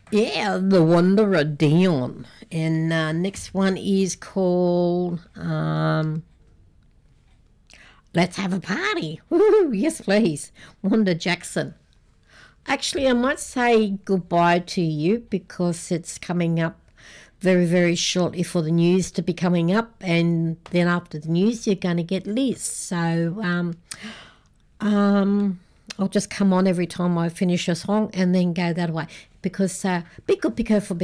Yeah, The Wanderer Dion. And next one is called Let's Have a Party. Woo, yes, please. Wanda Jackson. Actually, I might say goodbye to you because it's coming up very, very shortly for the news to be coming up. And then after the news, you're going to get Liz. So I'll just come on every time I finish a song and then go that way because be good, be careful,